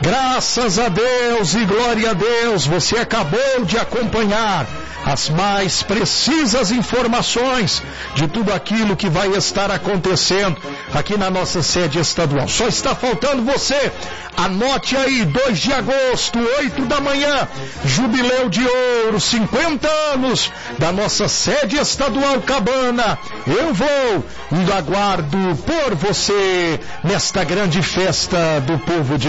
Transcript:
Graças a Deus e glória a Deus, você acabou de acompanhar as mais precisas informações de tudo aquilo que vai estar acontecendo aqui na nossa sede estadual. Só está faltando você. Anote aí, 2 de agosto, 8 da manhã, Jubileu de Ouro, 50 anos da nossa sede estadual Cabana. Eu vou e aguardo por você nesta grande festa do povo de